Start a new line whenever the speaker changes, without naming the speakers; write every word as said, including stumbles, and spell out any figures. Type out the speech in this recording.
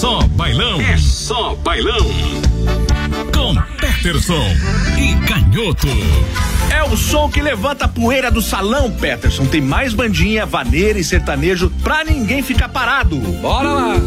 só bailão.
É só bailão.
Com Peterson e Canhoto.
É o som que levanta a poeira do salão, Peterson. Tem mais bandinha, vaneira e sertanejo pra ninguém ficar parado.
Bora lá.